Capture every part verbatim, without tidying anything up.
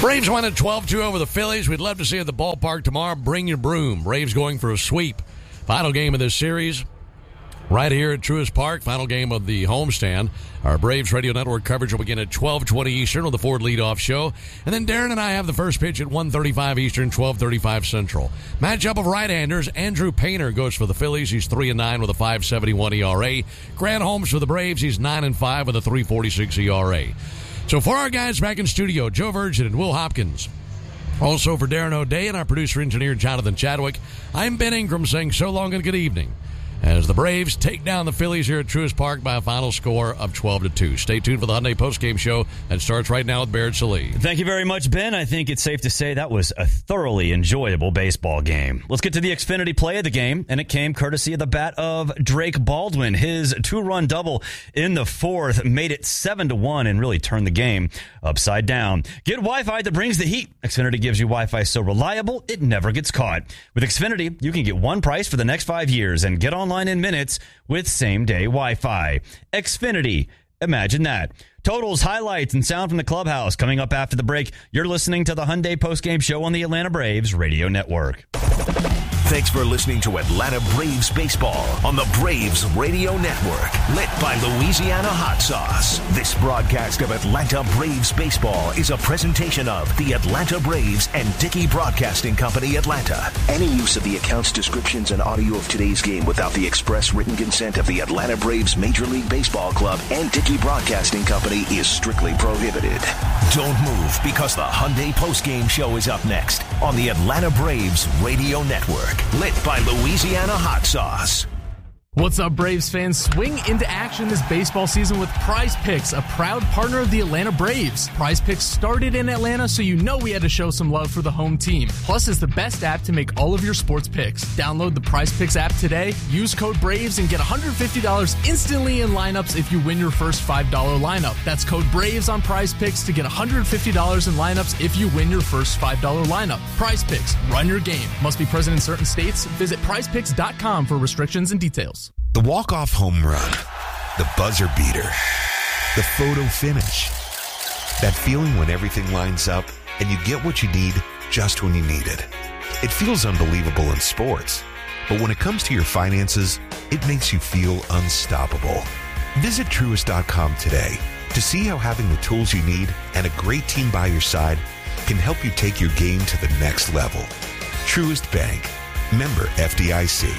Braves won at twelve two over the Phillies. We'd love to see you at the ballpark tomorrow. Bring your broom. Braves going for a sweep. Final game of this series right here at Truist Park. Final game of the homestand. Our Braves Radio Network coverage will begin at twelve twenty Eastern with the Ford Leadoff Show. And then Darren and I have the first pitch at one thirty-five Eastern, twelve thirty-five Central. Matchup of right-handers. Andrew Painter goes for the Phillies. He's three and nine with a five seventy-one E R A. Grant Holmes for the Braves. He's nine and five with a three forty-six E R A. So for our guys back in studio, Joe Virgin and Will Hopkins. Also for Darren O'Day and our producer-engineer, Jonathan Chadwick, I'm Ben Ingram saying so long and good evening as the Braves take down the Phillies here at Truist Park by a final score of twelve to two. Stay tuned for the Hyundai postgame show that starts right now with Barrett Sallee. Thank you very much, Ben. I think it's safe to say that was a thoroughly enjoyable baseball game. Let's get to the Xfinity play of the game, and it came courtesy of the bat of Drake Baldwin. His two-run double in the fourth made it seven to one and really turned the game upside down. Get Wi-Fi that brings the heat. Xfinity gives you Wi-Fi so reliable it never gets caught. With Xfinity, you can get one price for the next five years and get online in minutes with same-day Wi-Fi. Xfinity. Imagine that. Totals, highlights, and sound from the clubhouse coming up after the break. You're listening to the Hyundai postgame show on the Atlanta Braves Radio Network. Thanks for listening to Atlanta Braves Baseball on the Braves Radio Network, lit by Louisiana Hot Sauce. This broadcast of Atlanta Braves Baseball is a presentation of the Atlanta Braves and Dickey Broadcasting Company, Atlanta. Any use of the accounts, descriptions, and audio of today's game without the express written consent of the Atlanta Braves Major League Baseball Club and Dickey Broadcasting Company is strictly prohibited. Don't move, because the Hyundai postgame show is up next on the Atlanta Braves Radio Network. Lit by Louisiana Hot Sauce. What's up, Braves fans? Swing into action this baseball season with Prize Picks, a proud partner of the Atlanta Braves. Prize Picks started in Atlanta, so you know we had to show some love for the home team. Plus, it's the best app to make all of your sports picks. Download the Prize Picks app today, use code BRAVES, and get one hundred fifty dollars instantly in lineups if you win your first five dollars lineup. That's code BRAVES on Prize Picks to get one hundred fifty dollars in lineups if you win your first five dollars lineup. Prize Picks, run your game. Must be present in certain states. Visit prize picks dot com for restrictions and details. The walk-off home run, the buzzer beater, the photo finish. That feeling when everything lines up and you get what you need just when you need it. It feels unbelievable in sports, but when it comes to your finances, it makes you feel unstoppable. Visit Truist dot com today to see how having the tools you need and a great team by your side can help you take your game to the next level. Truist Bank, member F D I C.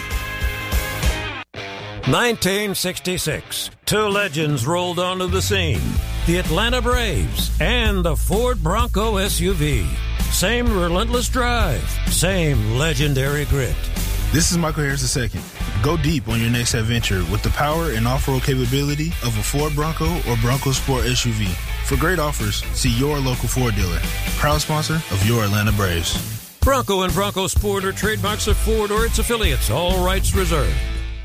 nineteen sixty-six, two legends rolled onto the scene. The Atlanta Braves and the Ford Bronco S U V. Same relentless drive, same legendary grit. This is Michael Harris the second. Go deep on your next adventure with the power and off-road capability of a Ford Bronco or Bronco Sport S U V. For great offers, see your local Ford dealer. Proud sponsor of your Atlanta Braves. Bronco and Bronco Sport are trademarks of Ford or its affiliates. All rights reserved.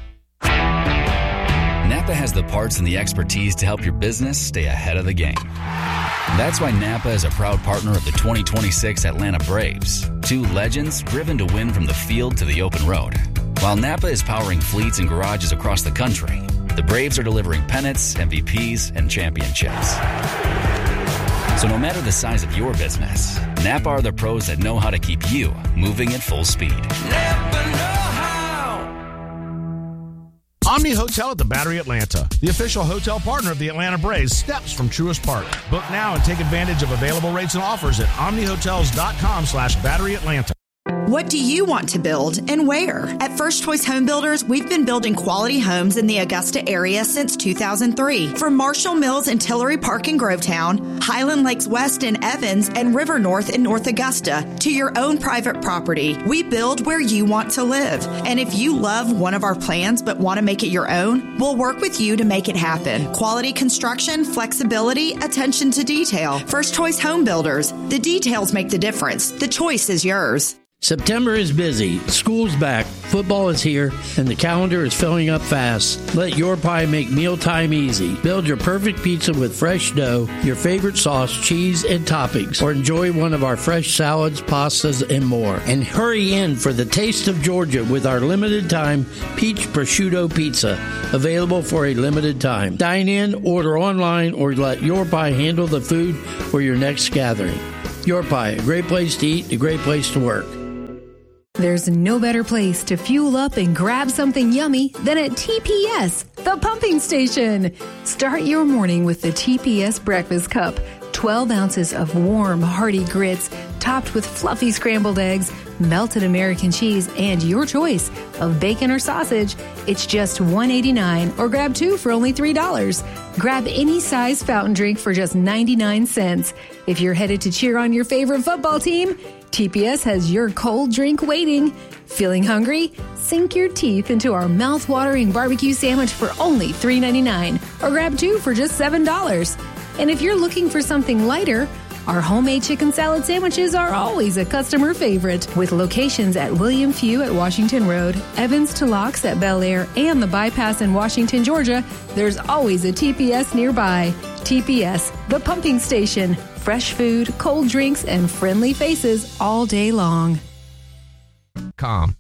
Napa has the parts and the expertise to help your business stay ahead of the game. That's why Napa is a proud partner of the twenty twenty-six Atlanta Braves, two legends driven to win from the field to the open road. While Napa is powering fleets and garages across the country, the Braves are delivering pennants, M V Ps, and championships. So no matter the size of your business, Napa are the pros that know how to keep you moving at full speed. Napa know how. Omni Hotel at the Battery Atlanta, the official hotel partner of the Atlanta Braves, steps from Truist Park. Book now and take advantage of available rates and offers at omni hotels dot com slash battery atlanta. What do you want to build and where? At First Choice Home Builders, we've been building quality homes in the Augusta area since two thousand three. From Marshall Mills and Tillery Park in Grovetown, Highland Lakes West in Evans, and River North in North Augusta, to your own private property, we build where you want to live. And if you love one of our plans but want to make it your own, we'll work with you to make it happen. Quality construction, flexibility, attention to detail. First Choice Home Builders. The details make the difference. The choice is yours. September is busy, school's back, football is here, and the calendar is filling up fast. Let Your Pie make mealtime easy. Build your perfect pizza with fresh dough, your favorite sauce, cheese, and toppings, or enjoy one of our fresh salads, pastas, and more. And hurry in for the Taste of Georgia with our limited time Peach Prosciutto Pizza, available for a limited time. Dine in, order online, or let Your Pie handle the food for your next gathering. Your Pie, a great place to eat, a great place to work. There's no better place to fuel up and grab something yummy than at T P S, the pumping station. Start your morning with the T P S Breakfast Cup. twelve ounces of warm, hearty grits topped with fluffy scrambled eggs, melted American cheese, and your choice of bacon or sausage. It's just one dollar and eighty-nine cents or grab two for only three dollars. Grab any size fountain drink for just ninety-nine cents. If you're headed to cheer on your favorite football team, T P S has your cold drink waiting. Feeling hungry? Sink your teeth into our mouth-watering barbecue sandwich for only three dollars and ninety-nine cents or grab two for just seven dollars. And if you're looking for something lighter, our homemade chicken salad sandwiches are always a customer favorite. With locations at William Few at Washington Road, Evans to Locks at Bel Air, and the Bypass in Washington, Georgia, there's always a T P S nearby. T P S, the pumping station. Fresh food, cold drinks, and friendly faces all day long. Com.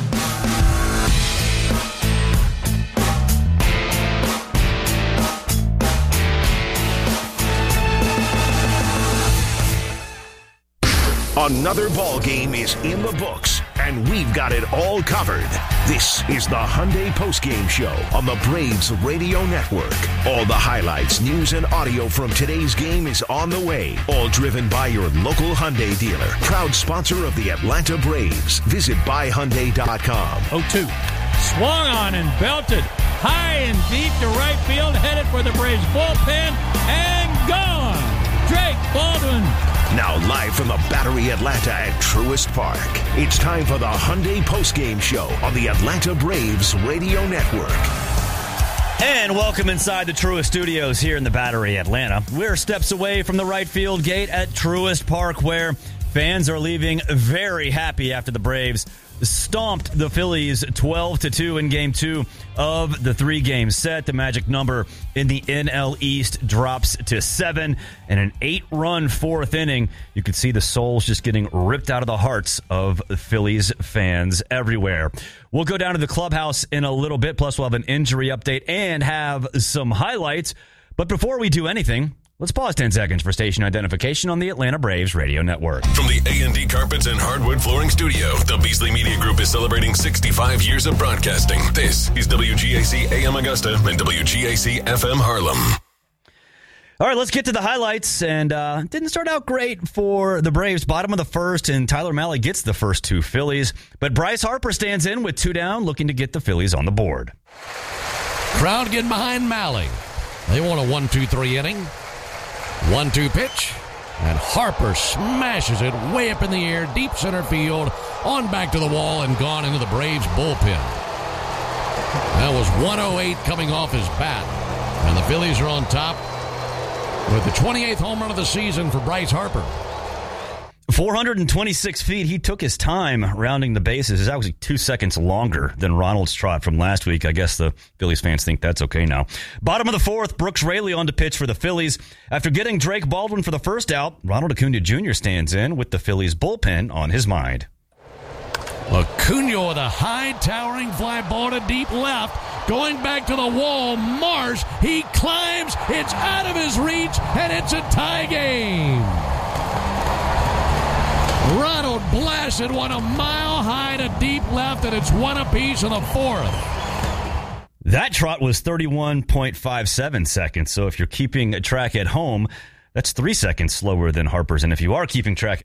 Another ball game is in the books, and we've got it all covered. This is the Hyundai Postgame Show on the Braves Radio Network. All the highlights, news, and audio from today's game is on the way. All driven by your local Hyundai dealer. Proud sponsor of the Atlanta Braves. Visit buy hyundai dot com. oh two. Swung on and belted high and deep to right field, headed for the Braves bullpen, and gone. Drake Baldwin. Now live from the Battery Atlanta at Truist Park, it's time for the Hyundai Postgame Show on the Atlanta Braves Radio Network. And welcome inside the Truist Studios here in the Battery Atlanta. We're steps away from the right field gate at Truist Park, where fans are leaving very happy after the Braves stomped the Phillies twelve to two in game two of the three-game set. The magic number in the N L East drops to seven. And an eight-run fourth inning, you could see the souls just getting ripped out of the hearts of Phillies fans everywhere. We'll go down to the clubhouse in a little bit, plus we'll have an injury update and have some highlights. But before we do anything, let's pause ten seconds for station identification on the Atlanta Braves Radio Network. From the A and D Carpets and Hardwood Flooring Studio, the Beasley Media Group is celebrating sixty-five years of broadcasting. This is W G A C A M Augusta and W G A C F M Harlem. All right, let's get to the highlights. And uh, didn't start out great for the Braves. Bottom of the first, and Tyler Mahle gets the first two Phillies. But Bryce Harper stands in with two down, looking to get the Phillies on the board. Crowd getting behind Mahle. They want a one two three inning. one two pitch, and Harper smashes it way up in the air, deep center field, on back to the wall, and gone into the Braves bullpen. That was one oh eight coming off his bat, and the Phillies are on top with the twenty-eighth home run of the season for Bryce Harper. four hundred twenty-six feet. He took his time rounding the bases. It's actually two seconds longer than Ronald's trot from last week. I guess the Phillies fans think that's okay now. Bottom of the fourth, Brooks Raley on to pitch for the Phillies. After getting Drake Baldwin for the first out, Ronald Acuna Junior stands in with the Phillies bullpen on his mind. Acuna with a high towering fly ball to deep left. Going back to the wall, Marsh, he climbs, it's out of his reach, and it's a tie game. Ronald blasted one a mile high to deep left, and it's one apiece in the fourth. That trot was thirty-one point five seven seconds, so if you're keeping track at home, that's three seconds slower than Harper's, and if you are keeping track,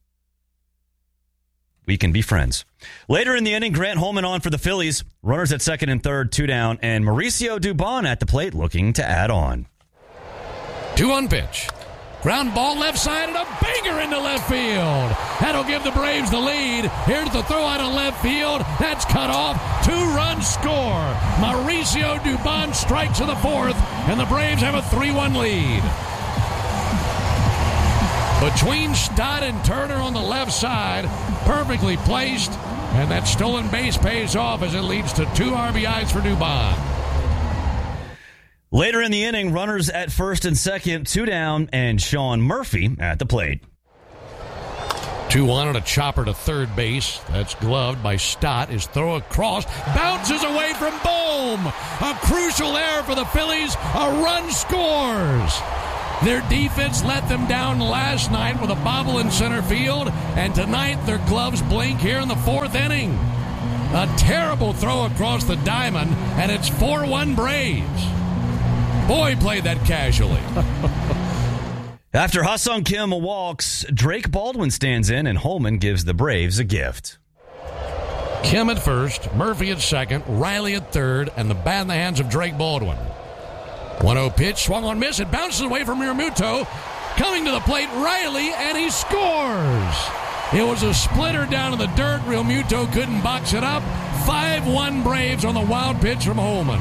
we can be friends. Later in the inning, Grant Holman on for the Phillies. Runners at second and third, two down, and Mauricio Dubon at the plate looking to add on. Two one pitch. Ground ball left side and a banger into left field. That'll give the Braves the lead. Here's the throw out of left field. That's cut off. Two-run score. Mauricio Dubon strikes in the fourth, and the Braves have a three one lead. Between Stott and Turner on the left side, perfectly placed, and that stolen base pays off as it leads to two R B Is for Dubon. Later in the inning, runners at first and second, two down, and Sean Murphy at the plate. two one and a chopper to third base. That's gloved by Stott. His throw across, bounces away from Bohm. A crucial error for the Phillies. A run scores. Their defense let them down last night with a bobble in center field, and tonight their gloves blink here in the fourth inning. A terrible throw across the diamond, and it's four one Braves. Boy, played that casually. After Ha-Sung Kim walks, Drake Baldwin stands in, and Holman gives the Braves a gift. Kim at first, Murphy at second, Riley at third, and the bat in the hands of Drake Baldwin. one oh pitch, swung on miss, it bounces away from Realmuto. Coming to the plate, Riley, and he scores. It was a splitter down in the dirt. Realmuto couldn't box it up. five one Braves on the wild pitch from Holman.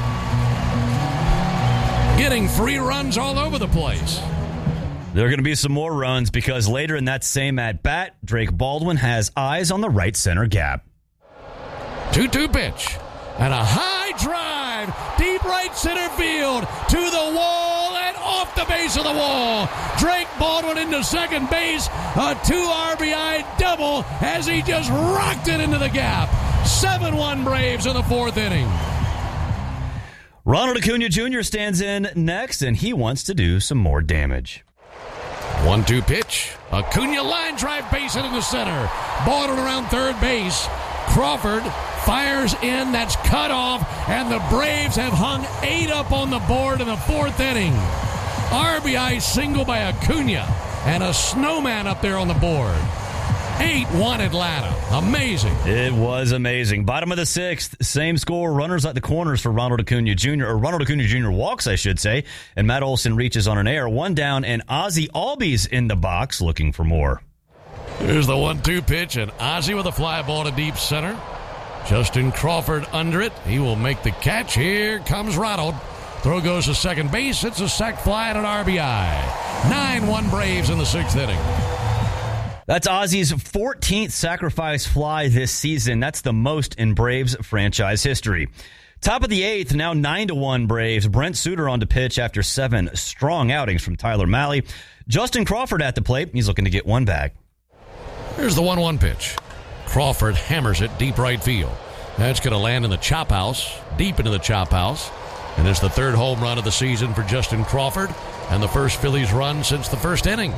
Getting free runs all over the place. There are going to be some more runs because later in that same at-bat, Drake Baldwin has eyes on the right center gap. two two pitch. And a high drive, deep right center field, to the wall and off the base of the wall. Drake Baldwin into second base, a two R B I double as he just rocked it into the gap. seven one Braves in the fourth inning. Ronald Acuna Junior stands in next, and he wants to do some more damage. one two pitch. Acuna line drive, base hit in the center. Baldwin around third base. Crawford fires in, that's cut off, and the Braves have hung eight up on the board in the fourth inning. R B I single by Acuna, and a snowman up there on the board. eight one Atlanta. Amazing. It was amazing. Bottom of the sixth, same score, runners at the corners for Ronald Acuna Junior, or Ronald Acuna Junior walks, I should say, and Matt Olson reaches on an air. One down, and Ozzie Albies in the box looking for more. Here's the one two pitch, and Ozzie with a fly ball to deep center. Justin Crawford under it. He will make the catch. Here comes Ronald. Throw goes to second base. It's a sac fly and an R B I. nine one Braves in the sixth inning. That's Ozzie's fourteenth sacrifice fly this season. That's the most in Braves franchise history. Top of the eighth, now nine to one Braves. Brent Suter on to pitch after seven strong outings from Tyler Mahle. Justin Crawford at the plate. He's looking to get one back. Here's the one one pitch. Crawford hammers it deep right field. That's going to land in the chop house, deep into the chop house. And it's the third home run of the season for Justin Crawford, and the first Phillies run since the first inning.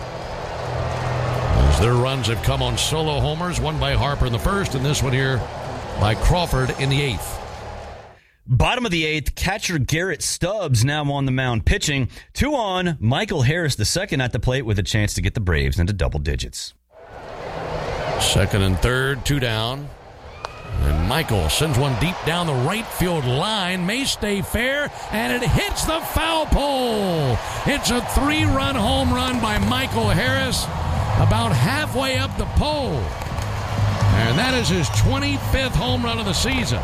As their runs have come on solo homers, one by Harper in the first, and this one here by Crawford in the eighth. Bottom of the eighth, catcher Garrett Stubbs now on the mound pitching. Two on, Michael Harris the second at the plate with a chance to get the Braves into double digits. Second and third, two down. And Michael sends one deep down the right field line. May stay fair, and it hits the foul pole. It's a three-run home run by Michael Harris, about halfway up the pole. And that is his twenty-fifth home run of the season.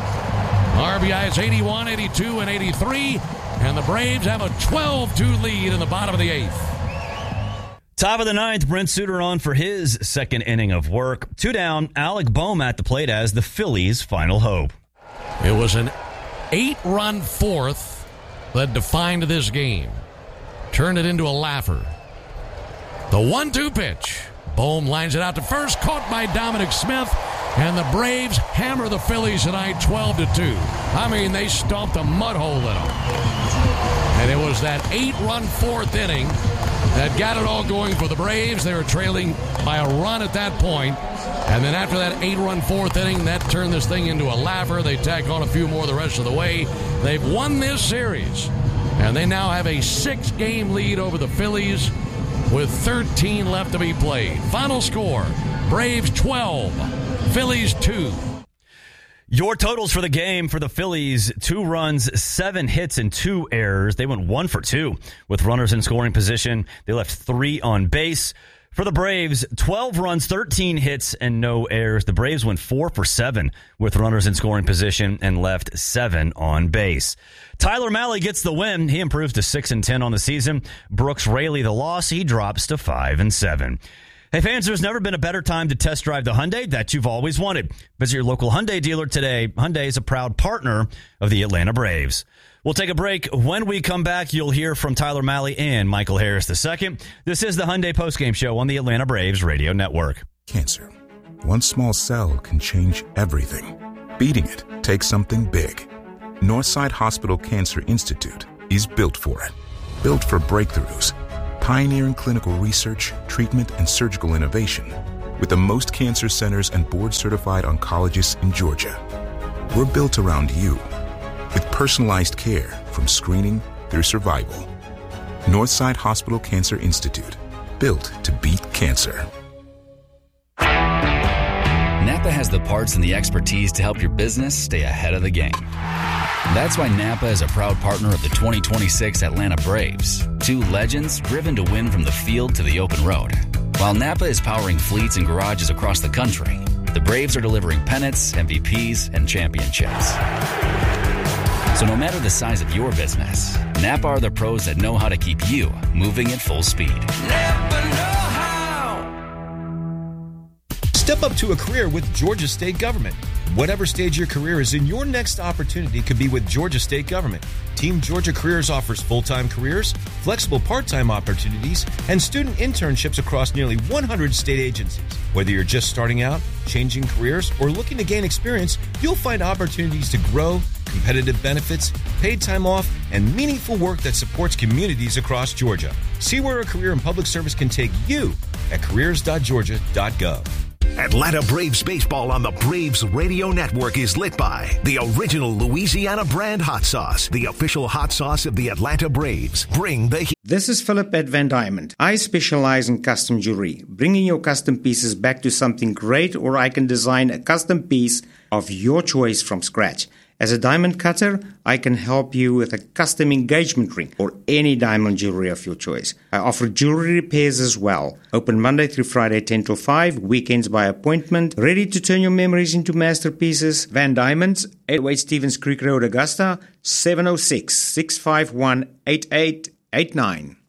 R B I is eighty-one, eighty-two, and eighty-three, and the Braves have a twelve two lead in the bottom of the eighth. Top of the ninth, Brent Suter on for his second inning of work. Two down, Alec Bohm at the plate as the Phillies' final hope. It was an eight-run fourth that defined this game. Turned it into a laugher. The one two pitch. Bohm lines it out to first, caught by Dominic Smith, and the Braves hammer the Phillies tonight twelve to two. I mean, they stomped a mud hole in them. And it was that eight-run fourth inning that got it all going for the Braves. They were trailing by a run at that point. And then after that eight-run fourth inning, that turned this thing into a laugher. They tacked on a few more the rest of the way. They've won this series. And they now have a six-game lead over the Phillies with thirteen left to be played. Final score, Braves twelve, Phillies two. Your totals for the game for the Phillies, two runs, seven hits, and two errors. They went one for two with runners in scoring position. They left three on base. For the Braves, twelve runs, thirteen hits, and no errors. The Braves went four for seven with runners in scoring position and left seven on base. Tyler Mahle gets the win. He improves to six and ten on the season. Brooks Raley the loss. He drops to five and seven. Hey fans, there's never been a better time to test drive the Hyundai that you've always wanted. Visit your local Hyundai dealer today. Hyundai is a proud partner of the Atlanta Braves. We'll take a break. When we come back, you'll hear from Tyler Mahle and Michael Harris the second. This is the Hyundai Postgame Show on the Atlanta Braves Radio Network. Cancer. One small cell can change everything. Beating it takes something big. Northside Hospital Cancer Institute is built for it. built for breakthroughs, pioneering clinical research, treatment, and surgical innovation, with the most cancer centers and board-certified oncologists in Georgia. We're built around you, with personalized care from screening through survival. Northside Hospital Cancer Institute, built to beat cancer. Napa has the parts and the expertise to help your business stay ahead of the game. That's why Napa is a proud partner of the twenty twenty-six Atlanta Braves, two legends driven to win from the field to the open road. While Napa is powering fleets and garages across the country, the Braves are delivering pennants, M V Ps, and championships. So no matter the size of your business, Napa are the pros that know how to keep you moving at full speed. Napa know how. Step up to a career with Georgia State Government. Whatever stage your career is in, your next opportunity could be with Georgia State Government. Team Georgia Careers offers full-time careers, flexible part-time opportunities, and student internships across nearly one hundred state agencies. Whether you're just starting out, changing careers, or looking to gain experience, you'll find opportunities to grow, competitive benefits, paid time off, and meaningful work that supports communities across Georgia. See where a career in public service can take you at careers dot georgia dot gov. Atlanta Braves baseball on the Braves Radio Network is lit by the original Louisiana brand hot sauce, the official hot sauce of the Atlanta Braves. Bring the heat. This is Philip at Van Diamond. I specialize in custom jewelry, bringing your custom pieces back to something great, or I can design a custom piece of your choice from scratch. As a diamond cutter, I can help you with a custom engagement ring or any diamond jewelry of your choice. I offer jewelry repairs as well. Open Monday through Friday, ten till five, weekends by appointment. Ready to turn your memories into masterpieces? Van Diamonds, eight oh eight Stevens Creek Road, Augusta, seven oh six, six five one, eight eight eight nine.